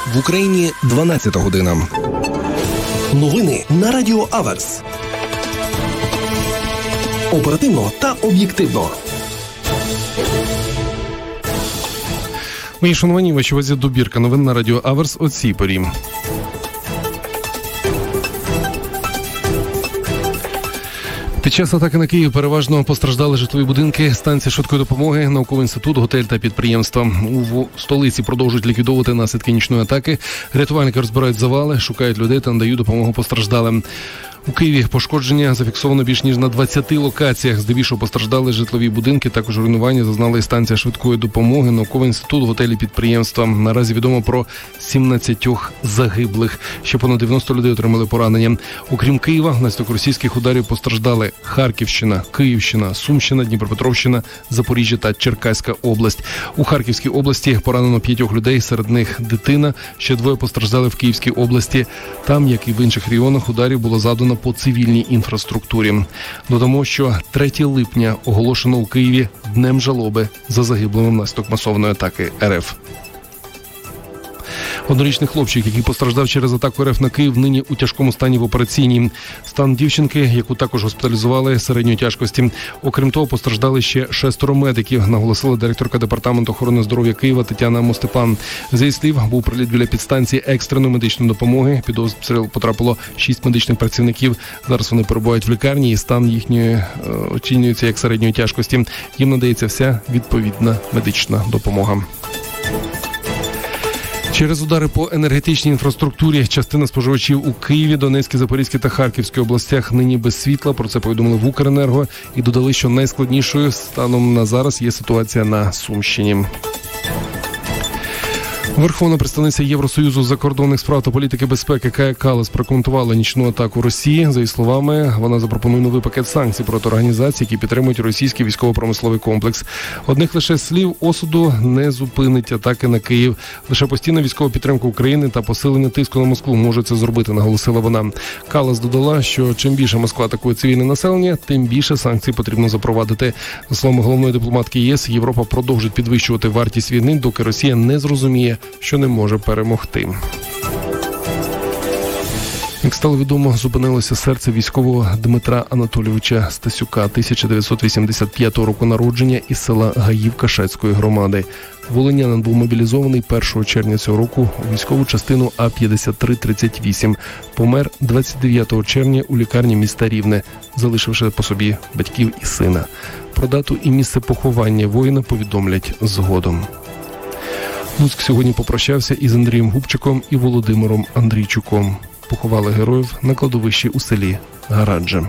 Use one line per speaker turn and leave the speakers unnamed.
В Україні 12 година. Новини на Радіо Аверс. Оперативно та об'єктивно.
Мої шановані, вашій увазі добірка новин на Радіо Аверс о цій порі. Під час атаки на Київ переважно постраждали житлові будинки, станція швидкої допомоги, науковий інститут, готель та підприємства. У столиці продовжують ліквідовувати наслідки нічної атаки. Рятувальники розбирають завали, шукають людей та надають допомогу постраждалим. У Києві пошкодження зафіксовано більш ніж на 20 локаціях. Здебільшого постраждали житлові будинки, також руйнування зазнала і станція швидкої допомоги, науковий інститут, готелі, підприємства. Наразі відомо про 17 загиблих. Ще понад 90 людей отримали поранення. Окрім Києва, внаслідок російських ударів постраждали Харківщина, Київщина, Сумщина, Дніпропетровщина, Запоріжжя та Черкаська область. У Харківській області поранено 5 людей, серед них дитина. Ще 2 постраждали в Київській області. Там, як і в інших регіонах, ударів було завдано по цивільній інфраструктурі. Додамо, що 3 липня оголошено у Києві Днем жалоби за загиблими внаслідок масованої атаки РФ. Однорічний хлопчик, який постраждав через атаку РФ на Київ, нині у тяжкому стані в операційній. Стан дівчинки, яку також госпіталізували, середньої тяжкості. Окрім того, постраждали ще 6 медиків, наголосила директорка департаменту охорони здоров'я Києва Тетяна Мостепан. За її слів, був приліт біля підстанції екстреної медичної допомоги. Під обстріл потрапило 6 медичних працівників. Зараз вони перебувають в лікарні і стан їхньої оцінюється як середньої тяжкості. Їм надається вся відповідна медична допомога. Через удари по енергетичній інфраструктурі частина споживачів у Києві, Донецькій, Запорізькій та Харківській областях нині без світла. Про це повідомили в Укренерго і додали, що найскладнішою станом на зараз є ситуація на Сумщині. Верховна представниця Євросоюзу з закордонних справ та політики безпеки Кая Каллас прокоментувала нічну атаку Росії. За її словами, вона запропонує новий пакет санкцій проти організацій, які підтримують російський військово-промисловий комплекс. Одних лише слів осуду не зупинить атаки на Київ. Лише постійна військова підтримка України та посилення тиску на Москву може це зробити, наголосила вона. Каллас додала, що чим більше Москва атакує цивільне населення, тим більше санкцій потрібно запровадити. За словами головної дипломатки ЄС, Європа продовжить підвищувати вартість війни, доки Росія не зрозуміє, що не може перемогти. Як стало відомо, зупинилося серце військового Дмитра Анатолійовича Стасюка, 1985 року народження, із села Гаївка Шацької громади. Волинянин був мобілізований 1 червня цього року у військову частину А-5338. Помер 29 червня у лікарні міста Рівне, залишивши по собі батьків і сина. Про дату і місце поховання воїна повідомлять згодом. Луцьк сьогодні попрощався із Андрієм Губчиком і Володимиром Андрійчуком. Поховали героїв на кладовищі у селі Гарадже.